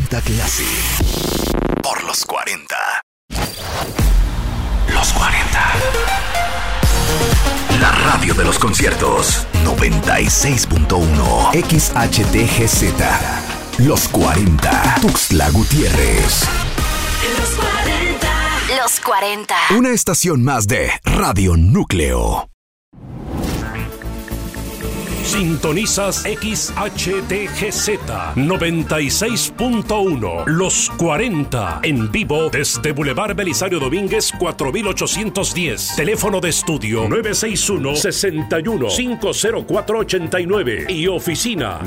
40 Classic. Por los 40. Los 40. La radio de los conciertos. 96.1 XHTGZ. Los 40. Tuxtla Gutiérrez. Los 40. Los 40. Una estación más de Radio Núcleo. Sintonizas XHTGZ 96.1 Los 40 en vivo desde Boulevard Belisario Domínguez 4810. Teléfono de estudio 961-61-50489 y oficina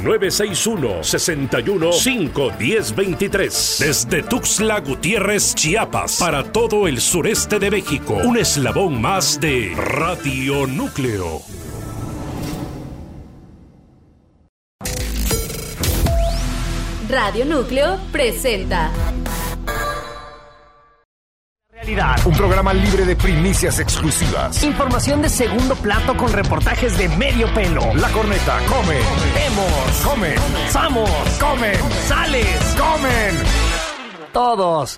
961-61-51023. Desde Tuxtla Gutiérrez, Chiapas, para todo el sureste de México. Un eslabón más de Radio Núcleo. Radio Núcleo presenta Realidad, un programa libre de primicias exclusivas. Información de segundo plato con reportajes de medio pelo. La Corneta, come, Vemos, come, Samos, come, Sales, comen. todos.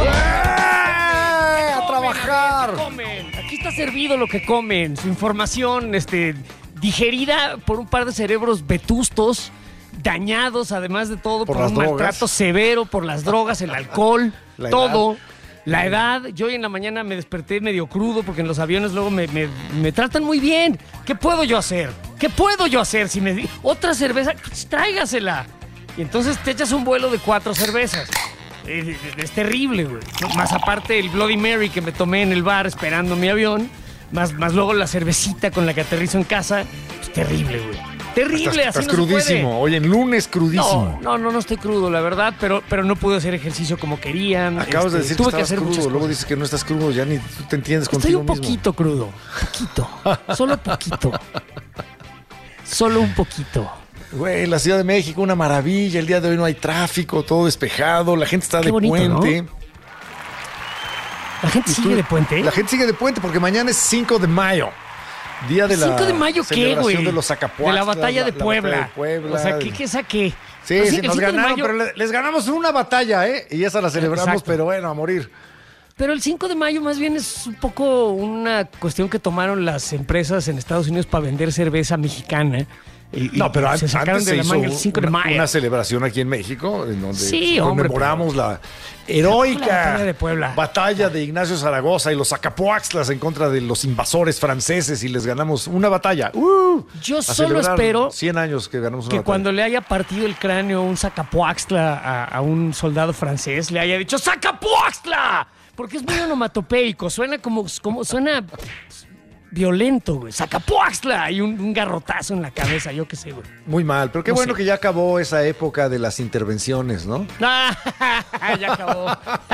¡A trabajar! Comen. Aquí está servido lo que comen. Su información, digerida por un par de cerebros vetustos, dañados, además de todo, por un maltrato severo, por las drogas, el alcohol, todo. La edad. Yo hoy en la mañana me desperté medio crudo porque en los aviones luego me tratan muy bien. ¿Qué puedo yo hacer? ¿Qué puedo yo hacer? Si me otra cerveza, pues, tráigasela. Y entonces te echas un vuelo de 4 cervezas. Es terrible, güey. Más aparte el Bloody Mary que me tomé en el bar esperando mi avión, más luego la cervecita con la que aterrizo en casa. Pues terrible, güey. Terrible, estás así no crudísimo. se puede. Hoy en lunes crudísimo. No estoy crudo, la verdad, pero no pude hacer ejercicio como querían. Acabas de decir que tuve estabas hacer muchas crudo, luego cosas. dices que no estás crudo, ya ni tú te entiendes Estoy contigo un mismo. poquito crudo, solo poquito. Solo un poquito. Güey, la Ciudad de México, una maravilla. El día de hoy no hay tráfico, todo despejado, la gente está Qué de bonito, puente. ¿no? ¿La gente sigue de puente? La gente sigue de puente porque mañana es 5 de mayo. Día de la 5 de mayo, ¿qué, celebración güey? de los Zacapuaxtlas, De la batalla de la Puebla. batalla de Puebla. O sea, ¿qué saqué? Sí, Pues sí, el nos 5 de ganaron, mayo- pero les ganamos una batalla, ¿eh? Y esa la celebramos, Exacto. pero bueno, a morir. Pero el 5 de mayo más bien es un poco una cuestión que tomaron las empresas en Estados Unidos para vender cerveza mexicana. No, pero se sacaron antes de se la hizo manga el 5 de mayo. una celebración aquí en México, en donde Sí, hombre, conmemoramos la La heroica batalla de Puebla. batalla de Ignacio Zaragoza y los Zacapuaxtlas en contra de los invasores franceses y les ganamos una batalla. Yo A solo celebrar espero 100 años que ganamos una que batalla. cuando le haya partido el cráneo un Zacapuaxtla a un soldado francés, le haya dicho ¡Zacapuaxtla! Porque es muy onomatopeico, suena como suena violento, güey. ¡Zacapuaxtla! Y un garrotazo en la cabeza, yo qué sé, güey. Muy mal, pero qué No bueno sé. que ya acabó esa época de las intervenciones, ¿no? Ya acabó.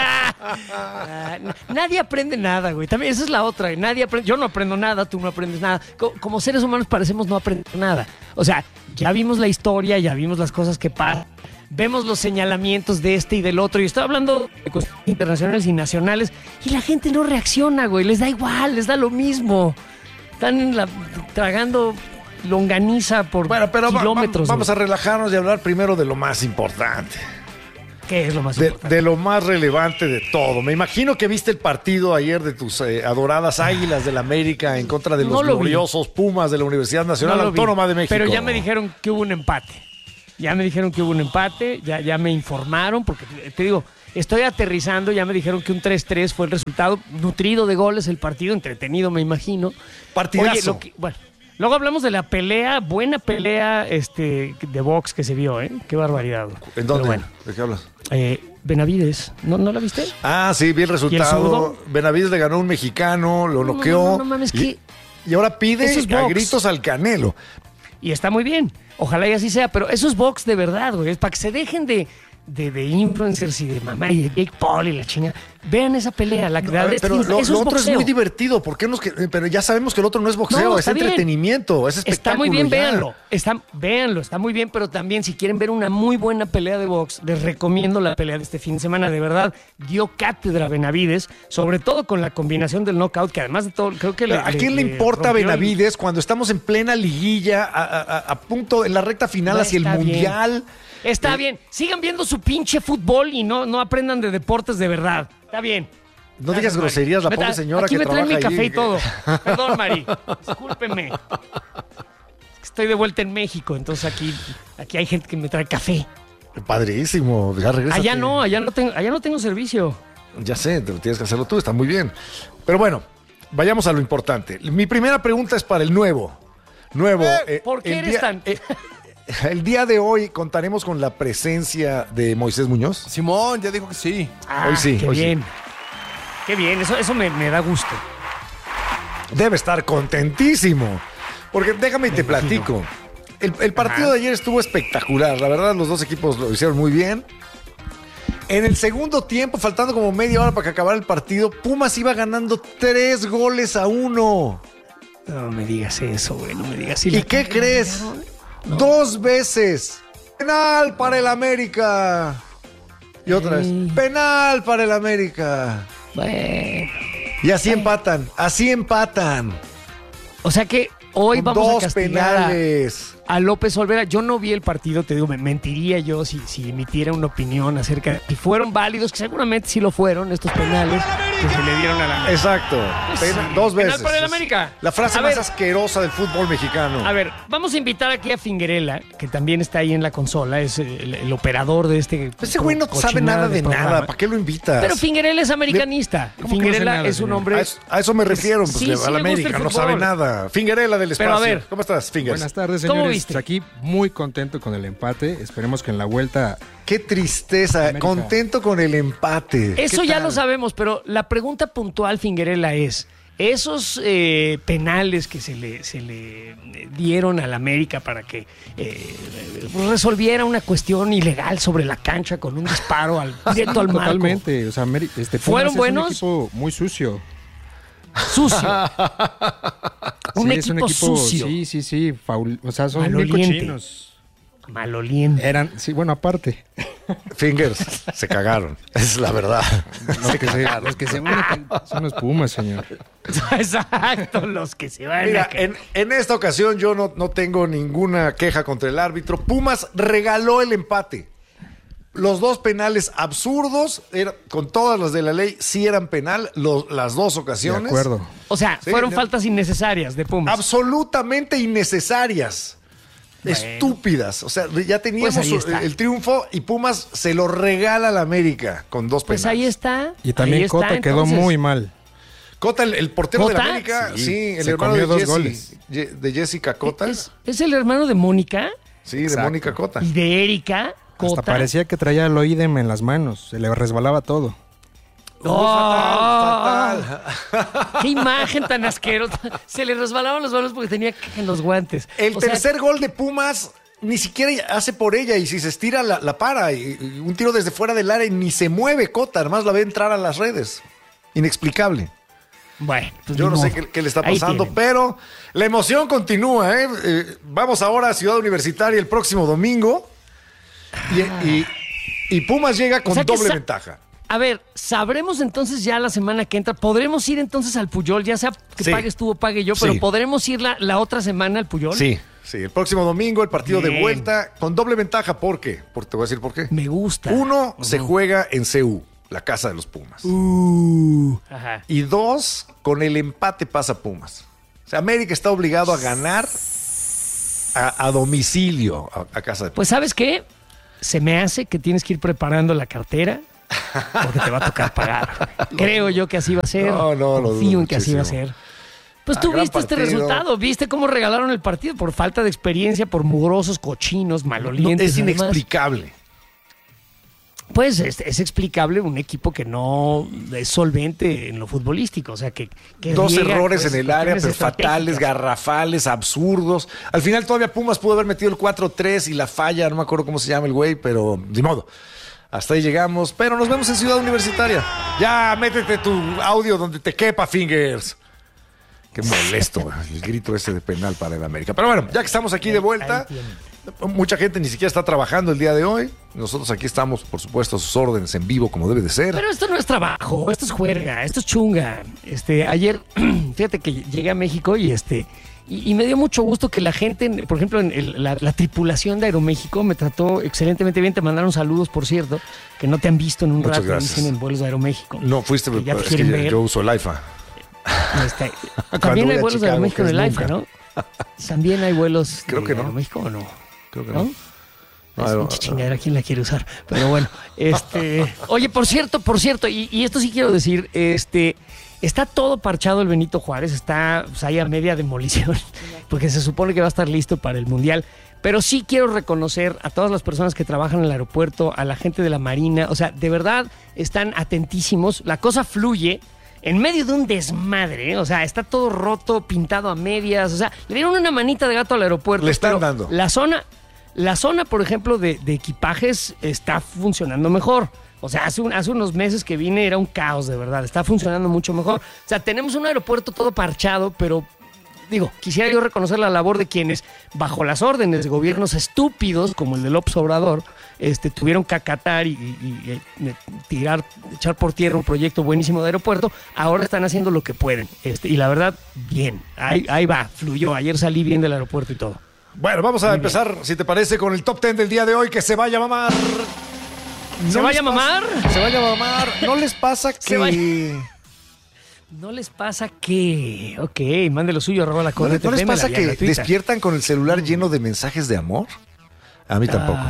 Nadie aprende nada, güey. También esa es la otra. Nadie aprende. Yo no aprendo nada, tú no aprendes nada. Como seres humanos parecemos no aprender nada. O sea, ya vimos la historia, ya vimos las cosas que pasan. Vemos los señalamientos de este y del otro. Y estoy hablando de cuestiones internacionales y nacionales. Y la gente no reacciona, güey. Les da igual, les da lo mismo. Están tragando longaniza por kilómetros. Vamos a relajarnos y hablar primero de lo más importante. ¿Qué es lo más importante? De lo más relevante de todo. Me imagino que viste el partido ayer de tus adoradas Águilas del América en contra de los No lo vi. gloriosos Pumas de la Universidad Nacional No lo vi, Autónoma de México. Pero ya me dijeron que hubo un empate. Ya me informaron, porque te digo, estoy aterrizando, ya me dijeron que un 3-3 fue el resultado, nutrido de goles el partido, entretenido me imagino. Partidazo. Oye, bueno, luego hablamos de la pelea, buena pelea de box que se vio, ¿eh? Qué barbaridad. ¿En dónde? Pero bueno, ¿De qué hablas? Benavides, ¿no la viste? Ah, sí, vi el resultado. zurdo? Benavides le ganó a un mexicano, lo noqueó. No mames, y ahora pide Eso es a box. gritos al Canelo. Y está muy bien. Ojalá y así sea, pero eso es box de verdad, güey. Es para que se dejen de influencers y de mamá y de Jake Paul y la chinga. Vean esa pelea, la de pero lo otro es muy divertido. ¿Por qué pero ya sabemos que el otro no es boxeo, es entretenimiento, es espectáculo. Está muy bien, véanlo. Véanlo, está muy bien, pero también si quieren ver una muy buena pelea de box, les recomiendo la pelea de este fin de semana. De verdad, dio cátedra a Benavides, sobre todo con la combinación del knockout, que además de todo, creo que ¿a quién le importa Benavides cuando estamos en plena liguilla, a punto, en la recta final hacia el Mundial? Está bien. Sigan viendo su pinche fútbol y no aprendan de deportes de verdad. Está bien. No digas groserías, la pobre señora que trabaja aquí me traen mi café ahí. y todo. Perdón, Mari. Discúlpeme. Estoy de vuelta en México, entonces aquí hay gente que me trae café. Padrísimo. Ya regrésate. Allá no tengo servicio. Ya sé, tienes que hacerlo tú, está muy bien. Pero bueno, vayamos a lo importante. Mi primera pregunta es para el nuevo. ¿Por qué eres tan...? El día de hoy contaremos con la presencia de Moisés Muñoz. Simón, ya dijo que sí. Hoy sí. Qué hoy bien. Sí. Qué bien, eso me da gusto. Debe estar contentísimo. Porque déjame y te platico. El partido de ayer estuvo espectacular. La verdad, los dos equipos lo hicieron muy bien. En el segundo tiempo, faltando como media hora para que acabara el partido, Pumas iba ganando 3-1. No me digas eso, güey. No me digas. ¿Y qué crees? No. 2 veces. Penal para el América. Y otra vez. Penal para el América. Bueno. Y así empatan. O sea que hoy con vamos a 2 castigar penales. A López Olvera. Yo no vi el partido, te digo, me mentiría yo si emitiera una opinión acerca de si fueron válidos, que seguramente sí lo fueron, estos penales que se le dieron a la América. Exacto. 2 veces. Penal para el América. La frase más asquerosa del fútbol mexicano. A ver, vamos a invitar aquí a Figuerella, que también está ahí en la consola, es el operador de este. Ese güey no sabe nada de nada, ¿para qué lo invitas? Pero Figuerella es americanista. Figuerella es un hombre. A eso me refiero, pues, sí, a la América, no sabe nada. Figuerella del espacio. Pero a ver, ¿cómo estás, Fingers? Buenas tardes, señores. Pues aquí muy contento con el empate. Esperemos que en la vuelta... Qué tristeza, América. Contento con el empate. Eso ya lo sabemos, pero la pregunta puntual, Figuerella, es... Esos penales que se le dieron al América para que resolviera una cuestión ilegal sobre la cancha con un disparo directo al marco. Totalmente. O sea, ¿fueron buenos? Es un equipo muy sucio. Sucio. Un es equipo sucio. Sí. O sea, son muy maloliente. cochinos. Maloliente. Sí, bueno, aparte. Fingers, se cagaron. Esa es la verdad. Los que se van son los Pumas, señor. Exacto, los que se van Mira, en esta ocasión yo no tengo ninguna queja contra el árbitro. Pumas regaló el empate. Los 2 penales absurdos, con todas las de la ley, sí eran penal, las 2 ocasiones. De acuerdo. O sea, Sí, fueron faltas innecesarias de Pumas. Absolutamente innecesarias. Bueno. Estúpidas. O sea, ya teníamos pues el triunfo y Pumas se lo regala al América con 2 penales. Pues ahí está. Y también Cota quedó muy mal. Cota, el portero ¿Cota? de la América, sí, el se hermano comió de 2 goles. De Jessica Cota. ¿Es el hermano de Mónica? Sí, Exacto. de Mónica Cota. Y de Erika Cota. Hasta parecía que traía el oídem en las manos. Se le resbalaba todo. Fatal. Qué imagen tan asquerosa. Se le resbalaban los balones porque tenía en los guantes. El tercer gol de Pumas ni siquiera hace por ella y si se estira la para. Y un tiro desde fuera del área y ni se mueve Cota. Además la ve entrar a las redes. Inexplicable. Bueno, pues yo no sé qué le está pasando, pero la emoción continúa. Vamos ahora a Ciudad Universitaria el próximo domingo y Pumas llega con doble ventaja. A ver, ¿sabremos entonces ya la semana que entra? ¿Podremos ir entonces al Puyol? Ya sea que pagues tú o pague yo, pero ¿podremos ir la otra semana al Puyol? Sí, el próximo domingo el partido de vuelta con doble ventaja. ¿Por qué? Te voy a decir por qué. Me gusta. 1, se juega en CU, la casa de los Pumas. Ajá. Y 2, con el empate pasa Pumas. O sea, América está obligado a ganar a domicilio a casa de Pumas. Pues ¿sabes qué? Se me hace que tienes que ir preparando la cartera porque te va a tocar pagar. Creo yo que así va a ser. Confío en que así va a ser. Pues tú viste este resultado, viste cómo regalaron el partido por falta de experiencia, por mugrosos, cochinos, malolientes. Es inexplicable. Pues es explicable un equipo que no es solvente en lo futbolístico, o sea que 2 riega, errores pues, en el área, pero fatales, garrafales, absurdos. Al final todavía Pumas pudo haber metido el 4-3 y la falla, no me acuerdo cómo se llama el güey, pero de modo. Hasta ahí llegamos, pero nos vemos en Ciudad Universitaria. Ya, métete tu audio donde te quepa, Fingers. Qué molesto el grito ese de penal para el América. Pero bueno, ya que estamos aquí de vuelta, mucha gente ni siquiera está trabajando el día de hoy. Nosotros aquí estamos, por supuesto, a sus órdenes en vivo, como debe de ser. Pero esto no es trabajo, esto es juerga, esto es chunga. Ayer, fíjate que llegué a México y me dio mucho gusto que la gente, por ejemplo, la tripulación de Aeroméxico me trató excelentemente bien. Te mandaron saludos, por cierto, que no te han visto en un Muchas rato, gracias. dicen en vuelos de Aeroméxico. No, fuiste, Que ya te es que quieren ver. yo uso el IFA. También voy hay a vuelos de Chicago, Aeroméxico en que el es IFA, nunca. ¿no? También hay vuelos Creo que de no. Aeroméxico, ¿o no? Creo que ¿No? no. Es No, mucha chingadera, ¿quién la quiere usar? Pero bueno, oye, por cierto, y esto sí quiero decir, está todo parchado el Benito Juárez, está pues, ahí a media demolición, porque se supone que va a estar listo para el Mundial. Pero sí quiero reconocer a todas las personas que trabajan en el aeropuerto, a la gente de la Marina, o sea, de verdad están atentísimos, la cosa fluye en medio de un desmadre, o sea, está todo roto, pintado a medias, o sea, le dieron una manita de gato al aeropuerto. Le están pero dando. La zona, por ejemplo, de equipajes está funcionando mejor. O sea, hace unos meses que vine era un caos, de verdad. Está funcionando mucho mejor. O sea, tenemos un aeropuerto todo parchado, pero digo, quisiera yo reconocer la labor de quienes, bajo las órdenes de gobiernos estúpidos, como el de López Obrador, tuvieron que acatar y echar por tierra un proyecto buenísimo de aeropuerto. Ahora están haciendo lo que pueden. Y la verdad, bien. Ahí va, fluyó. Ayer salí bien del aeropuerto y todo. Bueno, vamos a empezar, si te parece, con el top 10 del día de hoy, que se vaya a mamar. ¿Se vaya a mamar? Se vaya a mamar. ¿No les pasa que... ¿No les pasa que... Ok, mande lo suyo, arroba la corriente. ¿No les pasa que despiertan con el celular lleno de mensajes de amor? A mí tampoco.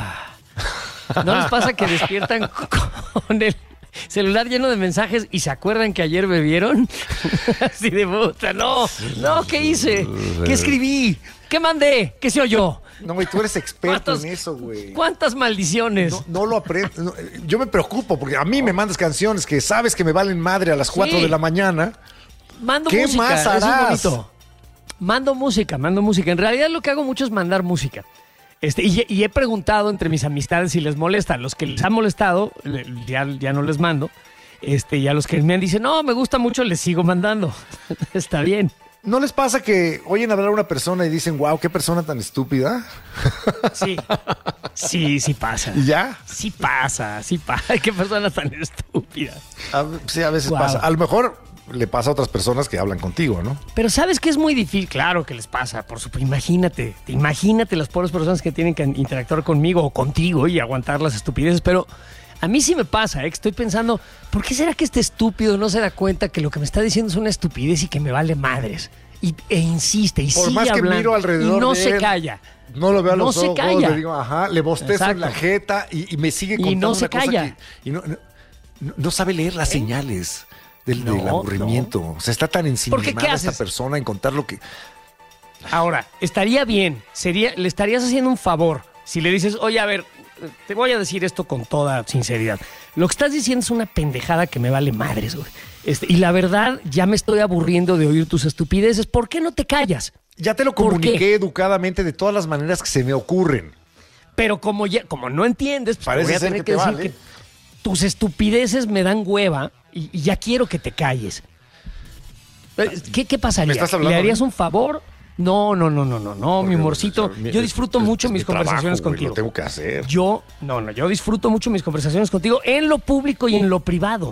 ¿No les pasa que despiertan con el celular lleno de mensajes y se acuerdan que ayer bebieron? Así de puta, no, ¿qué hice? ¿Qué escribí? ¿Qué mandé? ¿Qué se oyó? No, güey, tú eres experto en eso, güey. ¿Cuántas maldiciones? No lo aprendo. No, yo me preocupo porque a mí me mandas canciones que sabes que me valen madre a las 4 de la mañana. Mando ¿Qué música, más harás? eso es bonito. Mando música. En realidad lo que hago mucho es mandar música. Y he preguntado entre mis amistades si les molesta. A los que les ha molestado, ya no les mando. Y a los que me dicen, no, me gusta mucho, les sigo mandando. Está bien. ¿No les pasa que oyen hablar a una persona y dicen, wow, qué persona tan estúpida? Sí pasa. ¿Y ya? Sí pasa. Qué persona tan estúpida. Sí, a veces pasa. A lo mejor le pasa a otras personas que hablan contigo, ¿no? Pero ¿sabes qué es muy difícil? Claro que les pasa, por supuesto. Imagínate las pobres personas que tienen que interactuar conmigo o contigo y aguantar las estupideces, pero a mí sí me pasa, que estoy pensando, ¿por qué será que este estúpido no se da cuenta que lo que me está diciendo es una estupidez y que me vale madres? E insiste y por sigue más que hablando miro alrededor y no de se él, calla. No lo veo a los No se ojos, calla. le digo, ajá, le bostezo en la Exacto. jeta y me sigue contando Y no se una cosa calla. que... No sabe leer las señales del aburrimiento. O sea, está tan ¿Qué ensimismada esta haces? persona en contar lo que... Ahora, estaría bien, le estarías haciendo un favor si le dices, oye, a ver, te voy a decir esto con toda sinceridad. Lo que estás diciendo es una pendejada que me vale madres, güey. Y la verdad, ya me estoy aburriendo de oír tus estupideces. ¿Por qué no te callas? Ya te lo ¿Por comuniqué qué? educadamente de todas las maneras que se me ocurren. Pero como no entiendes, pues Parece voy a ser tener que que te decir vale. que tus estupideces me dan hueva y ya quiero que te calles. ¿Qué pasaría? ¿Me estás hablando ¿Le harías a mí? un favor? No, mi humorcito. Yo disfruto mucho mis conversaciones contigo. Lo tengo que hacer. Yo disfruto mucho mis conversaciones contigo en lo público y en lo privado.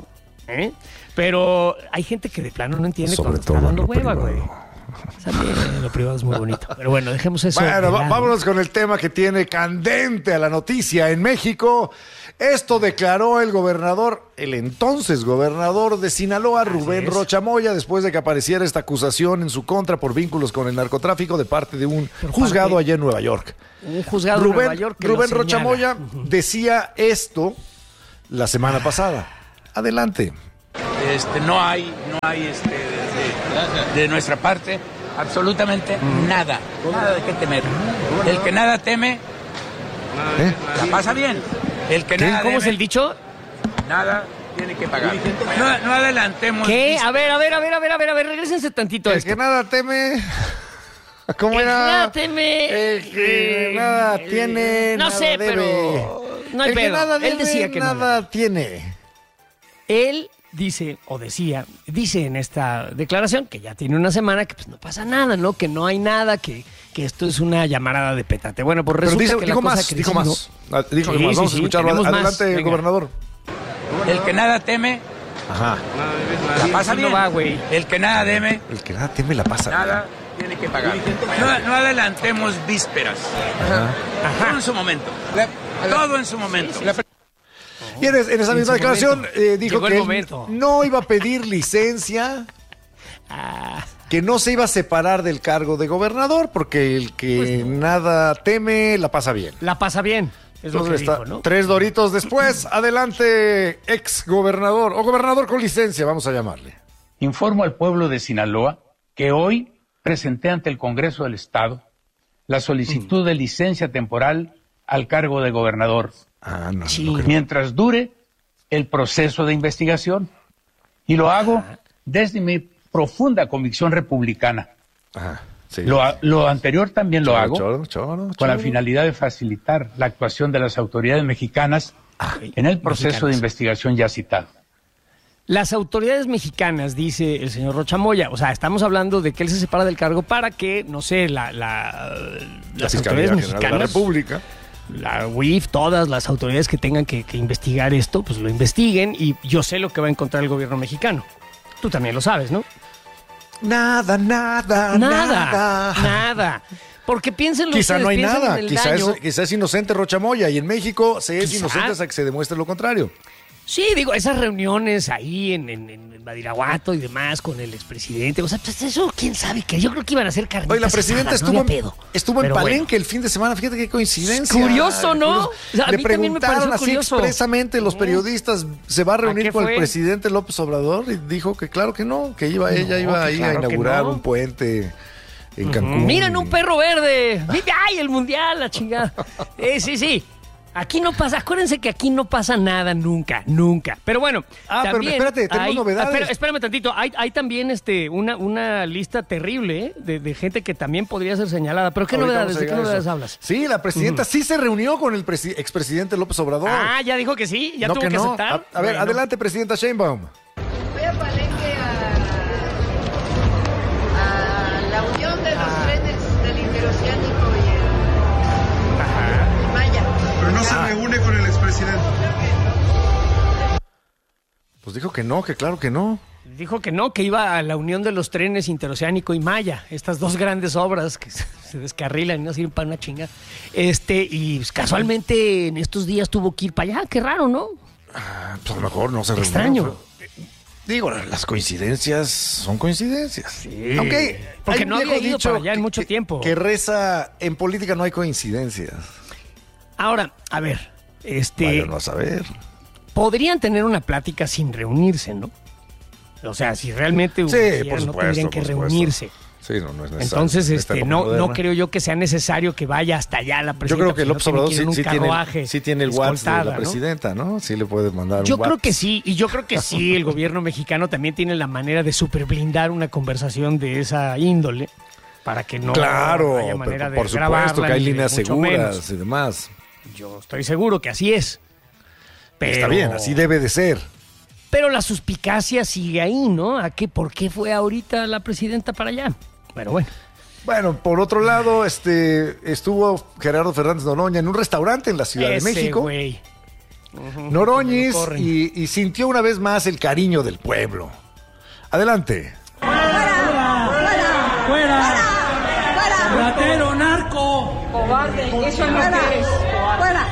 Pero hay gente que de plano no entiende Sobre cuando está todo en dando lo hueva, privado. güey. También lo privado es muy bonito. Pero bueno, dejemos eso. Bueno, de lado. vámonos con el tema que tiene candente a la noticia en México. Esto declaró el entonces gobernador de Sinaloa, Rubén Rocha Moya, después de que apareciera esta acusación en su contra por vínculos con el narcotráfico de parte de un juzgado allá en Nueva York. Un juzgado en Nueva York que Rubén lo Rocha señala. Moya decía esto la semana pasada. Adelante. No hay de nuestra parte absolutamente nada de qué temer. El que nada teme, la pasa bien. El que nada ¿Cómo es debe, el dicho? nada tiene que pagar. No adelantemos. ¿Qué? A ver, regrésense tantito a El esto. que nada teme. ¿Cómo El que era? nada teme. El que nada tiene. No nada sé, debe. pero no hay El que pedo. nada Él debe, decía que nada tiene. Él dice en esta declaración que ya tiene una semana que pues no pasa nada, ¿no? Que no hay nada, que esto es una llamarada de petate. Bueno, pues resulta Pero que dijo la cosa más, creció, dijo más. ¿no? Dijo Sí, más. Vamos sí, a escucharlo. tenemos más. Adelante, Venga. gobernador. El que nada teme, Ajá. la pasa así bien. no va, güey. El que nada teme, El que nada teme la pasa. nada tiene que pagar. No adelantemos vísperas. Todo en su momento. Todo en su momento. Y en esa misma declaración dijo Llegó el que momento. no iba a pedir licencia, que no se iba a separar del cargo de gobernador, porque el que Pues no. nada teme la pasa bien. La pasa bien, es lo que Entonces dijo, ¿no? 3 doritos después, adelante, ex gobernador, o gobernador con licencia, vamos a llamarle. Informo al pueblo de Sinaloa que hoy presenté ante el Congreso del Estado la solicitud de licencia temporal al cargo de gobernador, Ah, no. Sí. mientras dure el proceso de investigación. Y lo hago desde mi profunda convicción republicana. Ajá, sí. Lo anterior también lo hago Choro. con la finalidad de facilitar la actuación de las autoridades mexicanas en el proceso mexicanas. de investigación ya citado. Las autoridades mexicanas, dice el señor Rocha Moya, o sea, estamos hablando de que él se separa del cargo para que, no sé, las Fiscalía autoridades General de la mexicanas, República. la UIF, todas las autoridades que tengan que investigar esto, pues lo investiguen, y yo sé lo que va a encontrar el gobierno mexicano. Tú también lo sabes, ¿no? Nada. Nada. Porque piénsenlo Quizá ustedes, no hay piensen nada, en el daño. quizá es inocente Rocha Moya, y en México se es Quizá. inocente hasta que se demuestre lo contrario. Sí, digo, esas reuniones ahí en Badiraguato y demás con el expresidente, o sea, pues eso, quién sabe, que yo creo que iban a ser carnitas Oye, la presidenta asadas, no había pedo. estuvo en Pero Palenque bueno. el fin de semana, fíjate qué coincidencia. Curioso, ¿no? O sea, a Le mí también me preguntaron pareció así curioso. expresamente los periodistas, ¿se va a reunir qué con el fue? presidente López Obrador? Y dijo que claro que no, que ella iba que ahí a claro que inaugurar no. un puente en Cancún. Miren un perro verde. ¡Ay, el mundial, la chingada! Sí. Aquí no pasa, acuérdense que aquí no pasa nada nunca. Pero bueno, Pero también espérate, tenemos novedades. Espérame tantito, hay también una lista terrible de gente que también podría ser señalada. Pero ¿qué Ahorita novedades? vamos a ¿De qué llegar a novedades eso. hablas? Sí, la presidenta sí se reunió con el expresidente López Obrador. Ah, ya dijo que sí, ya no tuvo que que no. aceptar. A ver, Bueno. adelante, presidenta Sheinbaum. Voy a Palenque a la unión de los trenes del interoceánico y el Maya. Pero no se reúne con el expresidente. Pues dijo que no, que claro que no. Dijo que no, que iba a la unión de los trenes interoceánico y Maya, estas dos grandes obras que se descarrilan y no sirven para una chinga. Y pues, casualmente en estos días tuvo que ir para allá, qué raro, ¿no? Pues a lo mejor no se reunió. Extraño. Digo, las coincidencias son coincidencias. Sí. Aunque Porque hay un no había viejo ido dicho para allá en mucho tiempo. Que reza, en política no hay coincidencias. Ahora, a ver, Vayan a saber. podrían tener una plática sin reunirse, ¿no? O sea, si realmente Sí, hubieran, por no supuesto, tendrían que por supuesto. reunirse. Sí, no es necesario. Entonces, En esta época no moderna. creo yo que sea necesario que vaya hasta allá la Yo presidenta. creo que pues, López no Obrador tiene que ir en un carruaje sí tiene el WhatsApp de escoltada, la ¿no? presidenta, ¿no? Sí le puede mandar un Yo creo WhatsApp. que sí, y yo creo que sí, el gobierno mexicano también tiene la manera de superblindar una conversación de esa índole para que no Claro, haya manera pero de por supuesto grabarla, que hay ni líneas mucho seguras menos. y demás. Yo estoy seguro que así es. Pero, Está bien, así debe de ser. Pero la suspicacia sigue ahí, ¿no? ¿Por qué fue ahorita la presidenta para allá? Pero bueno. Bueno, por otro lado, estuvo Gerardo Fernández Noroña en un restaurante en la Ciudad de Ese México. güey. Noroñis Lo corren. y sintió una vez más el cariño del pueblo. Adelante. ¡Ratero, narco! Cobarde, eso no quieres. Fuera.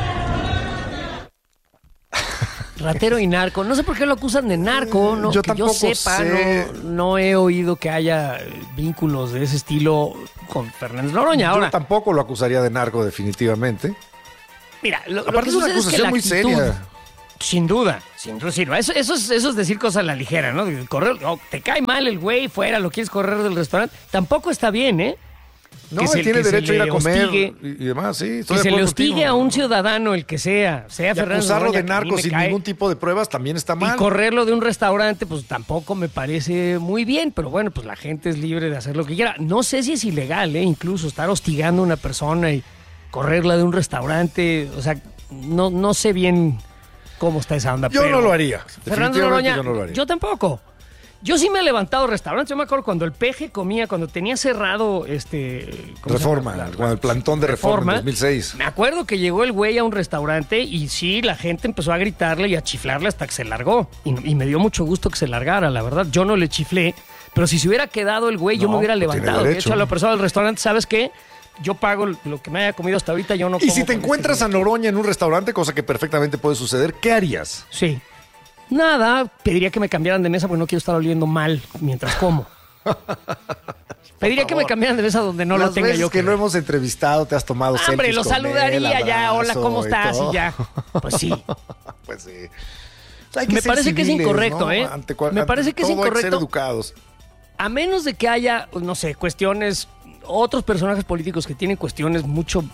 Ratero y narco. No sé por qué lo acusan de narco. No, Yo que yo tampoco sepa, sé. no he oído que haya vínculos de ese estilo con Fernández Noroña. Ahora, Yo tampoco lo acusaría de narco, definitivamente. mira, lo Aparte que es una sucede es que acusación la muy actitud, seria. Sin duda. Sí, no, eso es decir cosas a la ligera, ¿no? Correr, te cae mal el güey fuera, lo quieres correr del restaurante. Tampoco está bien, ¿eh? No, Que se- él tiene que se derecho a ir a le comer hostigue. y demás, sí. Que se le hostigue a un ciudadano, el que sea Y Fernández acusarlo Noroña, de que a mí narco me sin cae, ningún tipo de pruebas también está y mal. correrlo de un restaurante, pues tampoco me parece muy bien, pero bueno, pues la gente es libre de hacer lo que quiera. No sé si es ilegal, incluso estar hostigando a una persona y correrla de un restaurante. O sea, no sé bien cómo está esa onda. Yo no lo haría. Fernando Noroña, yo no lo haría. Yo tampoco. Yo sí me he levantado restaurantes. Yo me acuerdo cuando el Peje comía, cuando tenía cerrado Reforma, cuando el plantón de Reforma en 2006. Me acuerdo que llegó el güey a un restaurante y sí, la gente empezó a gritarle y a chiflarle hasta que se largó. Y me dio mucho gusto que se largara, la verdad. Yo no le chiflé, pero si se hubiera quedado el güey, yo me hubiera levantado. De hecho, a la persona del restaurante, ¿sabes qué? Yo pago lo que me haya comido hasta ahorita, yo no como. Y si te encuentras a Noroña en un restaurante, cosa que perfectamente puede suceder, ¿qué harías? Sí. Nada, pediría que me cambiaran de mesa porque no quiero estar oliendo mal mientras como. Pediría que me cambiaran de mesa donde no lo tenga yo. Que lo hemos entrevistado, te has tomado selfies hombre, lo saludaría él, ya, hola, ¿cómo estás? Y ya. Pues sí. Pues sí. Me parece que es incorrecto, ¿no? Me parece que es incorrecto. Hay que ser educados. A menos de que haya, no sé, cuestiones, otros personajes políticos que tienen cuestiones mucho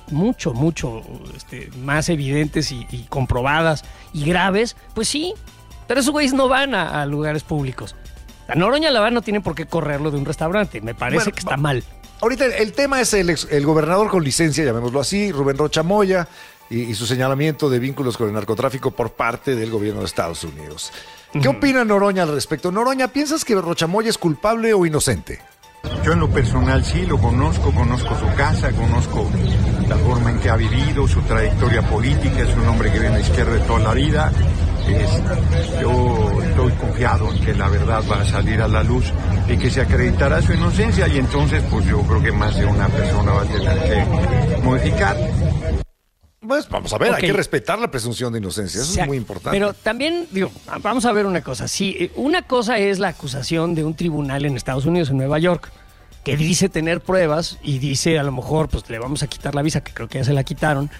más evidentes y comprobadas y graves, pues sí. Pero esos güeyes no van a lugares públicos. A Noroña Laván no tiene por qué correrlo de un restaurante. Me parece que está mal. Ahorita el tema es el gobernador con licencia, llamémoslo así, Rubén Rocha Moya, y su señalamiento de vínculos con el narcotráfico por parte del gobierno de Estados Unidos. ¿Qué opina Noroña al respecto? Noroña, ¿piensas que Rocha Moya es culpable o inocente? Yo en lo personal sí lo conozco su casa, conozco la forma en que ha vivido, su trayectoria política, es un hombre que viene a la izquierda de toda la vida. Yo estoy confiado en que la verdad va a salir a la luz y que se acreditará su inocencia y entonces pues yo creo que más de una persona va a tener que modificar. Pues vamos a ver, hay que respetar la presunción de inocencia, eso es muy importante. Pero también, vamos a ver una cosa. Sí, una cosa es la acusación de un tribunal en Estados Unidos, en Nueva York, que dice tener pruebas y dice a lo mejor pues le vamos a quitar la visa, que creo que ya se la quitaron,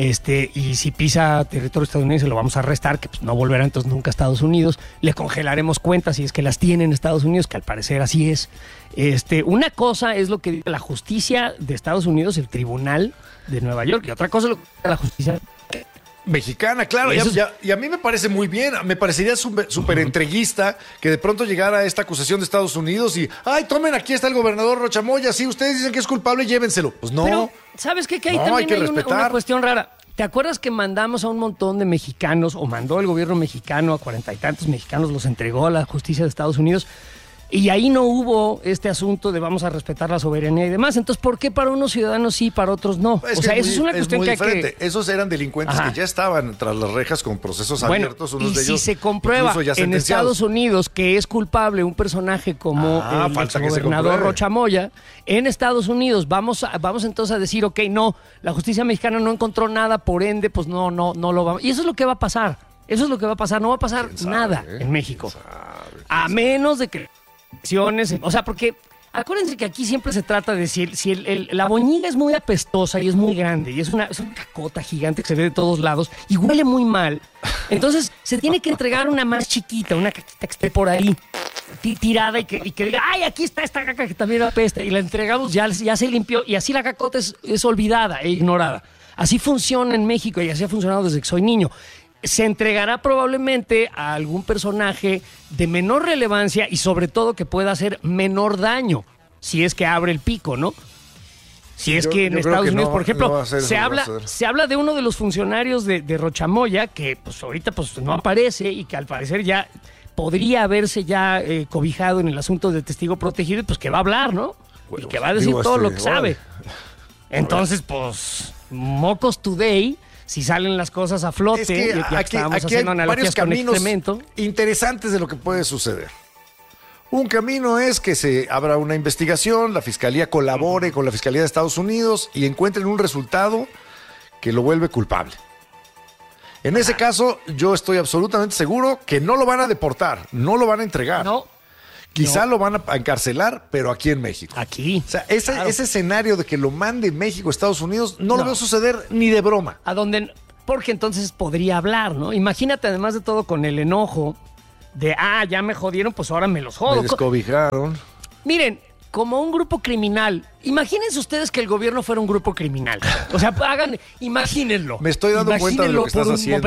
y si pisa territorio estadounidense lo vamos a arrestar, que pues no volverá entonces nunca a Estados Unidos, le congelaremos cuentas si es que las tiene en Estados Unidos, que al parecer así es. Una cosa es lo que dice la justicia de Estados Unidos, el tribunal de Nueva York, y otra cosa es lo que dice la justicia mexicana, claro, y a mí me parece muy bien, me parecería súper entreguista que de pronto llegara esta acusación de Estados Unidos y, ay, tomen, aquí está el gobernador Rocha Moya, sí, ustedes dicen que es culpable, llévenselo. Pues no. Pero, ¿sabes qué? Que ahí también hay una cuestión rara. ¿Te acuerdas que mandamos a un montón de mexicanos, o mandó el gobierno mexicano a 40 y tantos mexicanos, los entregó a la justicia de Estados Unidos? Y ahí no hubo este asunto de vamos a respetar la soberanía y demás. Entonces, ¿por qué para unos ciudadanos sí y para otros no? Esa es una cuestión que hay que... Esos eran delincuentes que ya estaban tras las rejas con procesos abiertos. Unos de ellos, si se comprueba en Estados Unidos que es culpable un personaje como el gobernador Rocha Moya, en Estados Unidos vamos entonces a decir, ok, no, la justicia mexicana no encontró nada, por ende, pues no lo vamos... Y eso es lo que va a pasar. Eso es lo que va a pasar. No va a pasar nada en México. A menos de que... O sea, porque acuérdense que aquí siempre se trata de si la boñiga es muy apestosa y es muy grande y es una cacota gigante que se ve de todos lados y huele muy mal, entonces se tiene que entregar una más chiquita, una caquita que esté por ahí tirada y que diga, ay, aquí está esta caca que también apesta, y la entregamos, ya se limpió y así la cacota es olvidada e ignorada. Así funciona en México y así ha funcionado desde que soy niño. Se entregará probablemente a algún personaje de menor relevancia y sobre todo que pueda hacer menor daño, si es que abre el pico, ¿no? Si es que en Estados Unidos, por ejemplo, se habla de uno de los funcionarios de Rocha Moya que pues ahorita pues no aparece y que al parecer ya podría haberse ya cobijado en el asunto de testigo protegido y pues que va a hablar, ¿no? Bueno, y que va a decir todo lo que sabe. Entonces, pues, mocos today... Si salen las cosas a flote, aquí hay varios caminos interesantes de lo que puede suceder. Un camino es que se abra una investigación, la Fiscalía colabore con la Fiscalía de Estados Unidos y encuentren un resultado que lo vuelve culpable. En ese caso, yo estoy absolutamente seguro que no lo van a deportar, no lo van a entregar. No. Quizá lo van a encarcelar, pero aquí en México. Aquí. O sea, ese escenario de que lo mande México a Estados Unidos no lo veo suceder ni de broma. Porque entonces podría hablar, ¿no? Imagínate, además de todo, con el enojo de, ya me jodieron, pues ahora me los jodo. Me descobijaron. Miren, como un grupo criminal, imagínense ustedes que el gobierno fuera un grupo criminal. O sea, imagínenlo. Me estoy dando cuenta de lo que estás haciendo,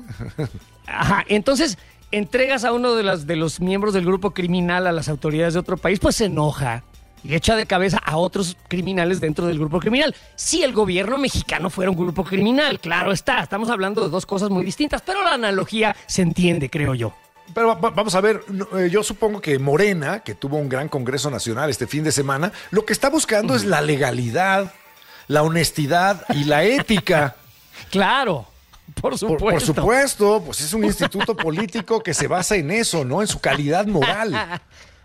Ajá, entonces... entregas a uno de los miembros del grupo criminal a las autoridades de otro país, pues se enoja, y echa de cabeza a otros criminales dentro del grupo criminal. Si el gobierno mexicano fuera un grupo criminal, claro está, estamos hablando de dos cosas muy distintas, pero la analogía se entiende, creo yo. Pero vamos a ver, yo supongo que Morena, que tuvo un gran Congreso Nacional este fin de semana, lo que está buscando es la legalidad, la honestidad y la ética. Claro, por supuesto. Por supuesto, pues es un instituto político que se basa en eso, ¿no? En su calidad moral.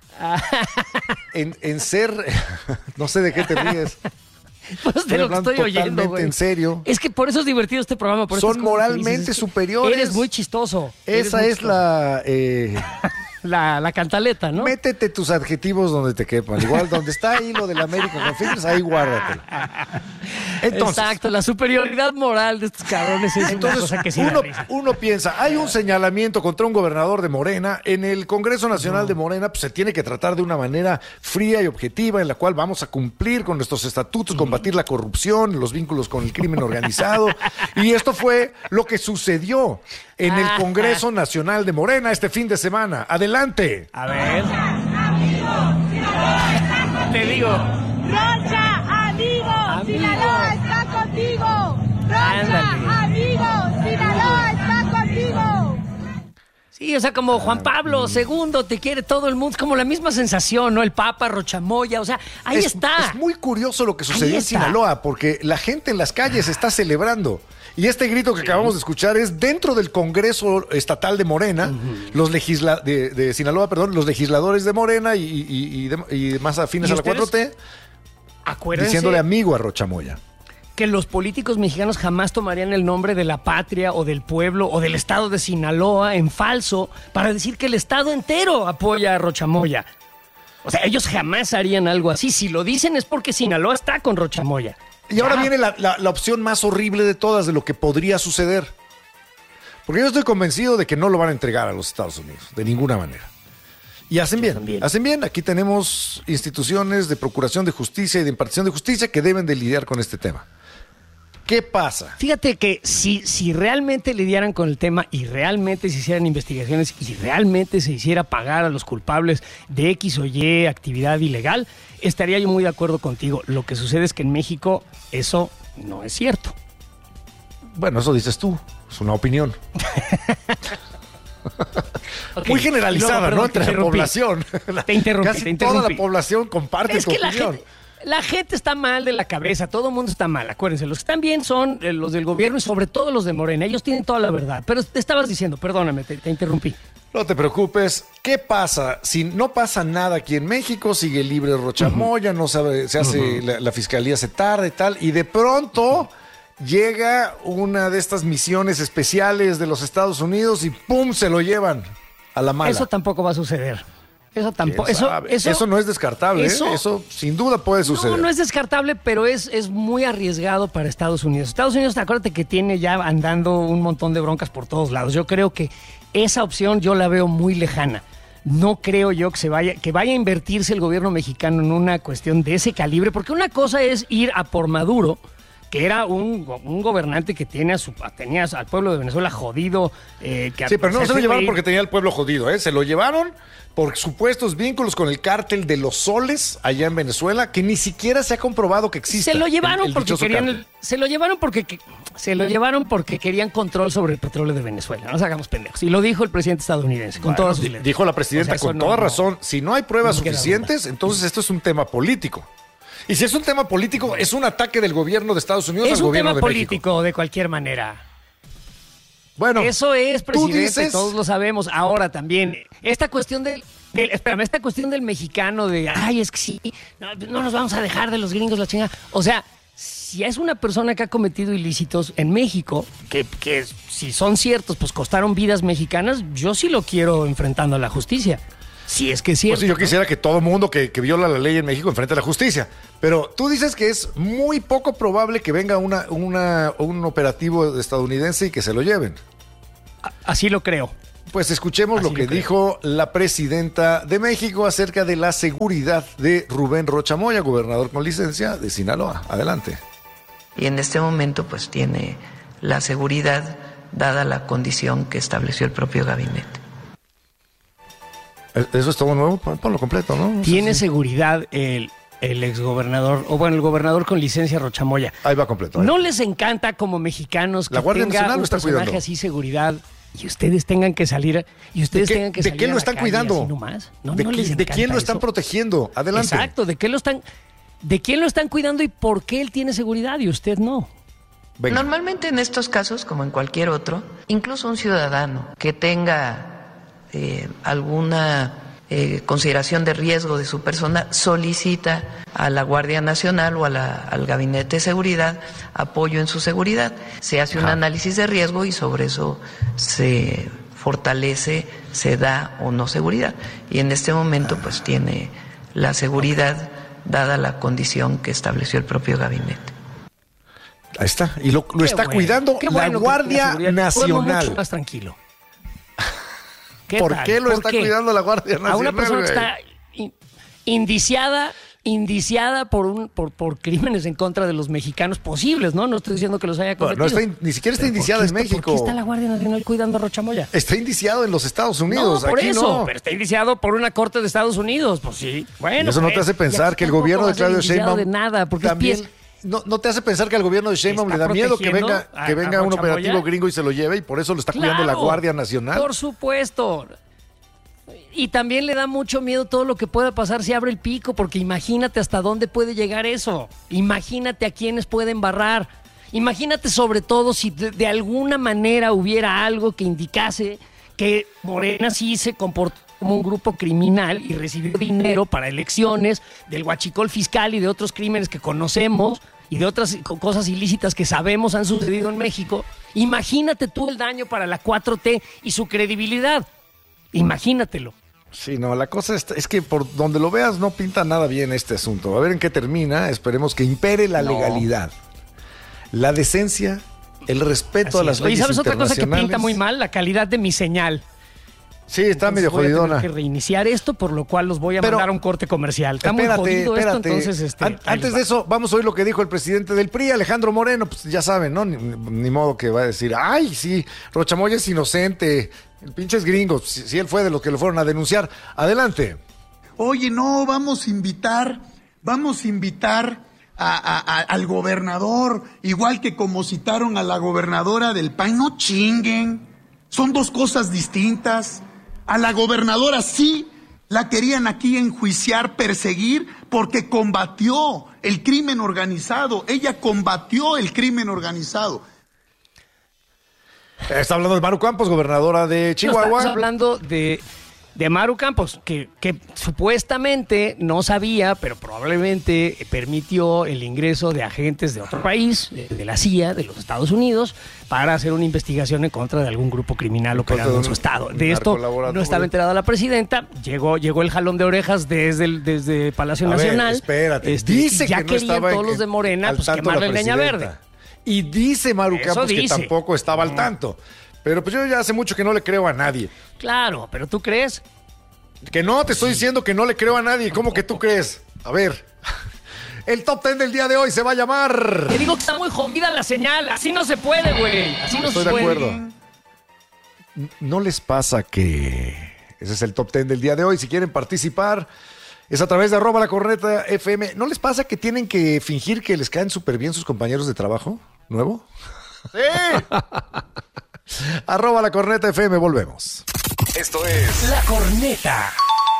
En ser... No sé de qué te ríes. Pues de lo que estoy oyendo, güey. En serio. Es que por eso es divertido este programa. Por Son moralmente superiores. Eres muy chistoso. Esa es la... La cantaleta, ¿no? Métete tus adjetivos donde te quepan. Igual donde está ahí lo del América Confidence, ahí guárdatelo. Entonces, exacto, la superioridad moral de estos cabrones es una cosa que sí uno piensa, hay un señalamiento contra un gobernador de Morena, en el Congreso Nacional de Morena, pues se tiene que tratar de una manera fría y objetiva, en la cual vamos a cumplir con nuestros estatutos, combatir la corrupción, los vínculos con el crimen organizado, y esto fue lo que sucedió en el Congreso Nacional de Morena este fin de semana. Adelante. A ver. Te digo. Rocha, amigo, Sinaloa está contigo. Rocha, amigo, Sinaloa está contigo. Sí, o sea, como Juan Pablo II, te quiere todo el mundo, es como la misma sensación, ¿no? El Papa, Rochamoya, o sea, ahí está. Es muy curioso lo que sucedió en Sinaloa, porque la gente en las calles está celebrando. Y este grito que acabamos de escuchar es dentro del Congreso Estatal de Morena, de Sinaloa, perdón, los legisladores de Morena y más afines a la 4T, diciéndole amigo a Rochamoya. Que los políticos mexicanos jamás tomarían el nombre de la patria o del pueblo o del estado de Sinaloa en falso para decir que el estado entero apoya a Rochamoya. O sea, ellos jamás harían algo así. Si lo dicen es porque Sinaloa está con Rochamoya. Y ahora viene la opción más horrible de todas, de lo que podría suceder. Porque yo estoy convencido de que no lo van a entregar a los Estados Unidos, de ninguna manera. Y hacen bien, hacen bien. Aquí tenemos instituciones de procuración de justicia y de impartición de justicia que deben de lidiar con este tema. ¿Qué pasa? Fíjate que si realmente lidiaran con el tema y realmente se hicieran investigaciones y realmente se hiciera pagar a los culpables de X o Y actividad ilegal, estaría yo muy de acuerdo contigo. Lo que sucede es que en México eso no es cierto. Bueno, eso dices tú. Es una opinión. Okay. Muy generalizada, ¿no? Entre la población. Te interrumpí. Casi toda la población comparte tu opinión. La gente está mal de la cabeza, todo el mundo está mal, acuérdense. Los que están bien son los del gobierno y sobre todo los de Morena. Ellos tienen toda la verdad. Pero te estabas diciendo, perdóname, te interrumpí. No te preocupes. ¿Qué pasa? Si no pasa nada aquí en México, sigue libre Rochamoya, no sabe, se hace, la fiscalía se tarda y tal, y de pronto llega una de estas misiones especiales de los Estados Unidos y ¡pum! Se lo llevan a la mala. Eso tampoco va a suceder. Eso tampoco. Eso no es descartable. Eso sin duda puede suceder. No es descartable, pero es muy arriesgado para Estados Unidos. Estados Unidos, acuérdate que tiene ya andando un montón de broncas por todos lados. Yo creo que esa opción yo la veo muy lejana. No creo yo que vaya a invertirse el gobierno mexicano en una cuestión de ese calibre, porque una cosa es ir a por Maduro, que era un gobernante que tenía al pueblo de Venezuela jodido. Sí, pero no se lo llevaron porque tenía al pueblo jodido, ¿eh? Se lo llevaron por supuestos vínculos con el cártel de los soles allá en Venezuela, que ni siquiera se ha comprobado que existe. Se lo llevaron porque querían control sobre el petróleo de Venezuela. No nos hagamos pendejos. Y lo dijo el presidente estadounidense, con todas sus letras. Dijo la presidenta con toda razón. Si no hay pruebas suficientes, entonces esto es un tema político. Y si es un tema político, es un ataque del gobierno de Estados Unidos al gobierno de México. Es un tema político, de cualquier manera. Bueno, eso es, presidente, todos lo sabemos. Ahora también, esta cuestión del mexicano de, es que sí, no nos vamos a dejar de los gringos la chingada. O sea, si es una persona que ha cometido ilícitos en México, que si son ciertos, pues costaron vidas mexicanas, yo sí lo quiero enfrentando a la justicia. Si es que es cierto. Pues sí, yo quisiera que todo mundo que viola la ley en México enfrente a la justicia. Pero tú dices que es muy poco probable que venga un operativo estadounidense y que se lo lleven. Así lo creo. Pues escuchemos lo que dijo la presidenta de México acerca de la seguridad de Rubén Rochamoya, gobernador con licencia de Sinaloa. Adelante. Y en este momento pues tiene la seguridad dada la condición que estableció el propio gabinete. Eso es todo nuevo, ponlo completo, ¿no? Tiene seguridad el exgobernador, o bueno, el gobernador con licencia Rochamoya. Ahí va completo. ¿No les encanta como mexicanos que la Guardia tenga Nacional un lo está personaje cuidando. así, seguridad, y ustedes tengan que salir, y ustedes tengan que ¿De salir qué a lo la están calle cuidando? así nomás? No, ¿De, no les ¿De quién encanta lo están eso. protegiendo? Adelante. Exacto, ¿de quién lo están cuidando y por qué él tiene seguridad y usted no? Venga. Normalmente en estos casos, como en cualquier otro, incluso un ciudadano que tenga alguna consideración de riesgo de su persona solicita a la Guardia Nacional o al Gabinete de Seguridad apoyo en su seguridad. Se hace un análisis de riesgo y sobre eso se fortalece, se da o no seguridad. Y en este momento pues tiene la seguridad dada la condición que estableció el propio gabinete. Ahí está. Y lo está cuidando la Guardia Nacional. Mucho más tranquilo. ¿Por qué lo está cuidando la Guardia Nacional? A una persona que está indiciada por crímenes en contra de los mexicanos posibles, ¿no? No estoy diciendo que los haya cometido. Ni siquiera está indiciada en México. ¿Por qué está la Guardia Nacional cuidando a Rochamoya? Está indiciado en los Estados Unidos. No, por aquí eso, no. pero está indiciado por una corte de Estados Unidos. Pues sí. Bueno, y eso no te hace pensar que el gobierno de Claudio Sheinbaum de nada, porque también no te hace pensar que al gobierno de Sheinbaum le da miedo que venga un operativo gringo y se lo lleve y por eso lo está cuidando la Guardia Nacional. Por supuesto. Y también le da mucho miedo todo lo que pueda pasar si abre el pico, porque imagínate hasta dónde puede llegar eso. Imagínate a quiénes pueden barrar. Imagínate sobre todo si de alguna manera hubiera algo que indicase que Morena sí se comportó como un grupo criminal y recibió dinero para elecciones del huachicol fiscal y de otros crímenes que conocemos y de otras cosas ilícitas que sabemos han sucedido en México. Imagínate tú el daño para la 4T y su credibilidad. Imagínatelo. Sí, no, la cosa es que por donde lo veas no pinta nada bien este asunto. A ver en qué termina. Esperemos que impere la legalidad, la decencia, el respeto a las leyes internacionales. ¿Y sabes otra cosa que pinta muy mal? La calidad de mi señal. Sí, está medio jodidona. Voy a tener que reiniciar esto, por lo cual los voy a mandar a un corte comercial. Está muy jodido esto, entonces... Antes de eso, vamos a oír lo que dijo el presidente del PRI, Alejandro Moreno. Pues ya saben, ¿no? Ni modo que va a decir, ay, sí, Rochamoya es inocente, el pinche es gringo. Si él fue de los que lo fueron a denunciar. Adelante. Oye, no, vamos a invitar al gobernador, igual que como citaron a la gobernadora del PAN. No chinguen, son dos cosas distintas. A la gobernadora sí la querían aquí enjuiciar, perseguir, porque combatió el crimen organizado. Ella combatió el crimen organizado. Está hablando de Maru Campos, gobernadora de Chihuahua. Estamos hablando de Maru Campos, que supuestamente no sabía, pero probablemente permitió el ingreso de agentes de otro país, de la CIA, de los Estados Unidos, para hacer una investigación en contra de algún grupo criminal operando en su estado. De esto no estaba enterada la presidenta, llegó el jalón de orejas desde Palacio Nacional. Espérate, dice ya que no querían estaba todos los de Morena pues quemarle el leña verde. Y dice Maru Campos que tampoco estaba al tanto. Pero pues yo ya hace mucho que no le creo a nadie. Claro, pero ¿tú crees? Que no, te estoy diciendo que no le creo a nadie. ¿Cómo que tú crees? A ver, el top 10 del día de hoy se va a llamar... Te digo que está muy jodida la señal. Así no se puede, güey. Así no se puede. Estoy de acuerdo. ¿No les pasa que ese es el top 10 del día de hoy? Si quieren participar, es a través de @lacornetafm. ¿No les pasa que tienen que fingir que les caen súper bien sus compañeros de trabajo nuevo? ¡Sí! @lacornetafm, volvemos. Esto es La Corneta.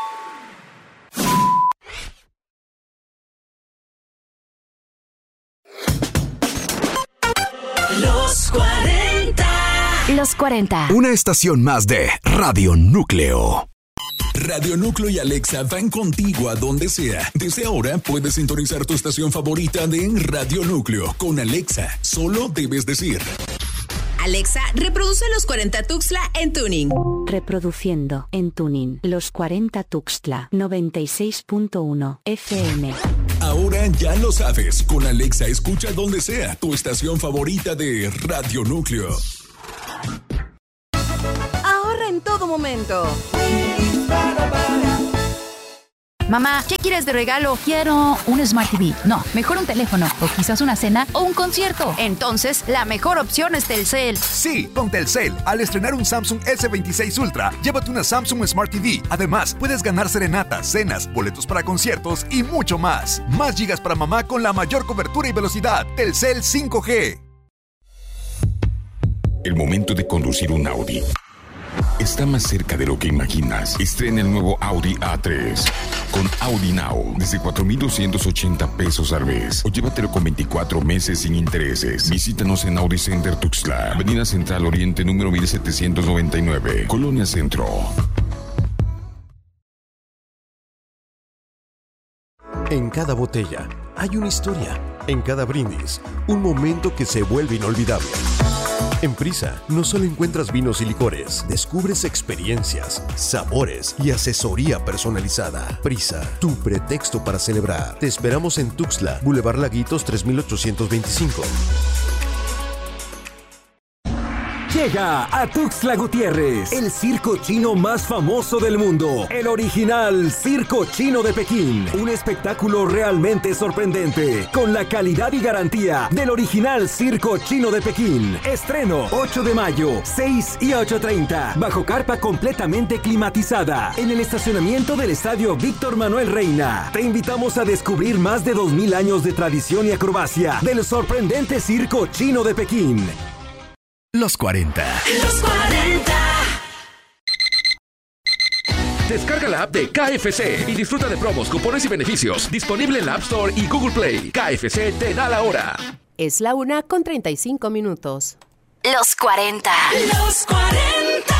Los 40. Los 40. Una estación más de Radio Núcleo. Radio Núcleo y Alexa van contigo a donde sea. Desde ahora puedes sintonizar tu estación favorita de Radio Núcleo con Alexa. Solo debes decir: Alexa, reproduce Los 40 Tuxtla en Tuning. Reproduciendo en Tuning Los 40 Tuxtla 96.1 FM. Ahora ya lo sabes. Con Alexa escucha donde sea tu estación favorita de Radio Núcleo. Ahorra en todo momento. Mamá, ¿qué quieres de regalo? Quiero un Smart TV. No, mejor un teléfono, o quizás una cena o un concierto. Entonces, la mejor opción es Telcel. Sí, con Telcel, al estrenar un Samsung S26 Ultra, llévate una Samsung Smart TV. Además, puedes ganar serenatas, cenas, boletos para conciertos y mucho más. Más gigas para mamá con la mayor cobertura y velocidad. Telcel 5G. El momento de conducir un Audi está más cerca de lo que imaginas. Estrena el nuevo Audi A3 con Audi Now desde 4,280 pesos al mes, o llévatelo con 24 meses sin intereses. Visítanos en Audi Center Tuxtla, Avenida Central Oriente número 1799, Colonia Centro. En cada botella hay una historia. En cada brindis, un momento que se vuelve inolvidable. En Prisa, no solo encuentras vinos y licores, descubres experiencias, sabores y asesoría personalizada. Prisa, tu pretexto para celebrar. Te esperamos en Tuxtla, Boulevard Laguitos 3825. Llega a Tuxtla Gutiérrez, el circo chino más famoso del mundo, el original Circo Chino de Pekín. Un espectáculo realmente sorprendente, con la calidad y garantía del original Circo Chino de Pekín. Estreno 8 de mayo, 6 y 8:30, bajo carpa completamente climatizada, en el estacionamiento del Estadio Víctor Manuel Reina. Te invitamos a descubrir más de 2000 años de tradición y acrobacia del sorprendente Circo Chino de Pekín. Los 40. Los 40. Descarga la app de KFC y disfruta de promos, cupones y beneficios. Disponible en la App Store y Google Play. KFC te da la hora. Es la 1:35. Los 40. Los 40.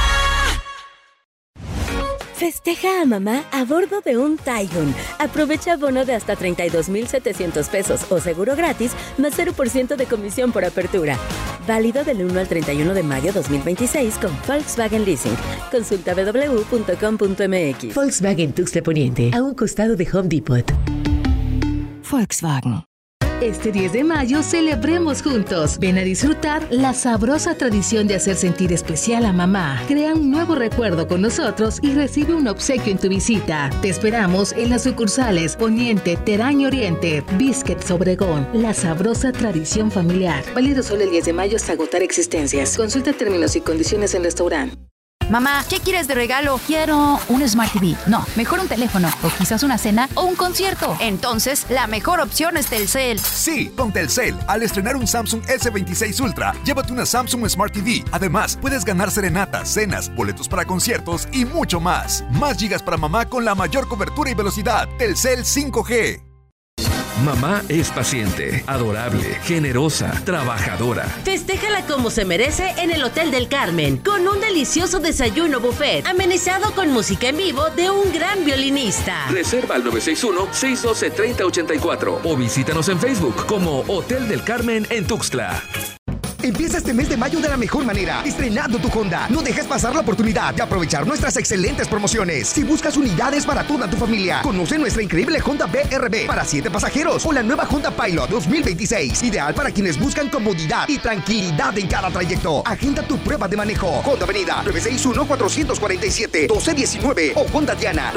Festeja a mamá a bordo de un Taigun. Aprovecha bono de hasta 32,700 pesos o seguro gratis, más 0% de comisión por apertura. Válido del 1 al 31 de mayo 2026 con Volkswagen Leasing. Consulta www.com.mx. Volkswagen Tuxtla Poniente, a un costado de Home Depot. Volkswagen. Este 10 de mayo celebremos juntos. Ven a disfrutar la sabrosa tradición de hacer sentir especial a mamá. Crea un nuevo recuerdo con nosotros y recibe un obsequio en tu visita. Te esperamos en las sucursales Poniente, Terán y Oriente, Biscuits Obregón. La sabrosa tradición familiar. Válido solo el 10 de mayo hasta agotar existencias. Consulta términos y condiciones en restaurante. Mamá, ¿qué quieres de regalo? Quiero un Smart TV. No, mejor un teléfono, o quizás una cena o un concierto. Entonces, la mejor opción es Telcel. Sí, con Telcel, al estrenar un Samsung S26 Ultra, llévate una Samsung Smart TV. Además, puedes ganar serenatas, cenas, boletos para conciertos y mucho más. Más gigas para mamá con la mayor cobertura y velocidad. Telcel 5G. Mamá es paciente, adorable, generosa, trabajadora. Festéjala como se merece en el Hotel del Carmen, con un delicioso desayuno buffet, amenizado con música en vivo de un gran violinista. Reserva al 961-612-3084 o visítanos en Facebook como Hotel del Carmen en Tuxtla. Empieza este mes de mayo de la mejor manera, estrenando tu Honda. No dejes pasar la oportunidad de aprovechar nuestras excelentes promociones. Si buscas unidades para toda tu familia, conoce nuestra increíble Honda BRB para 7 pasajeros o la nueva Honda Pilot 2026, ideal para quienes buscan comodidad y tranquilidad en cada trayecto. Agenda tu prueba de manejo. Honda Avenida 961-447-1219 o Honda Diana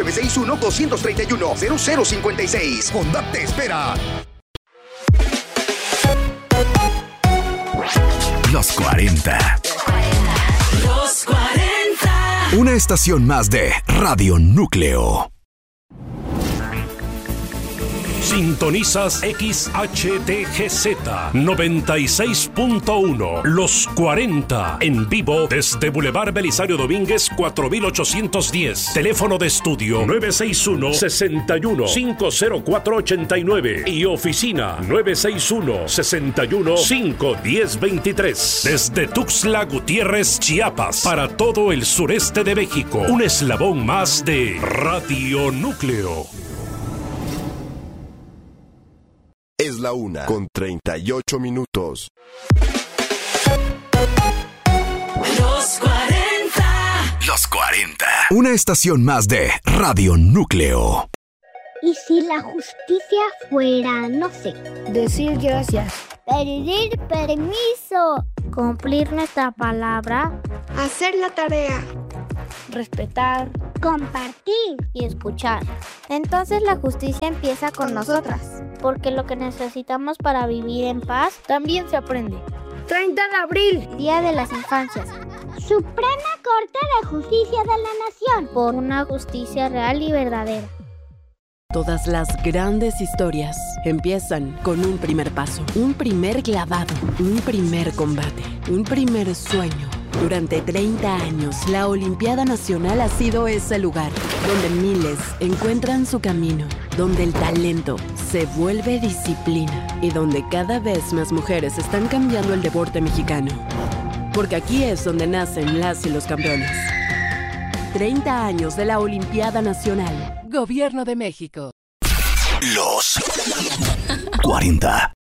961-231-0056. Honda te espera. Los 40. Los 40. Una estación más de Radio Núcleo. Sintonizas XHTGZ 96.1 Los 40 en vivo desde Boulevard Belisario Domínguez 4810. Teléfono de estudio 961-61-50489 y oficina 961-61-51023. Desde Tuxtla Gutiérrez, Chiapas, para todo el sureste de México. Un eslabón más de Radio Núcleo. Es la 1:38. Los 40. Los 40. Una estación más de Radio Núcleo. ¿Y si la justicia fuera, no sé, decir gracias, pedir permiso, cumplir nuestra palabra, hacer la tarea, respetar, compartir y escuchar. Entonces la justicia empieza con nosotras, porque lo que necesitamos para vivir en paz también se aprende. 30 de abril, Día de las Infancias. Suprema Corte de Justicia de la Nación, por una justicia real y verdadera. Todas las grandes historias empiezan con un primer paso, un primer clavado, un primer combate, un primer sueño. Durante 30 años, la Olimpiada Nacional ha sido ese lugar donde miles encuentran su camino, donde el talento se vuelve disciplina y donde cada vez más mujeres están cambiando el deporte mexicano. Porque aquí es donde nacen las y los campeones. 30 años de la Olimpiada Nacional. Gobierno de México. Los 40.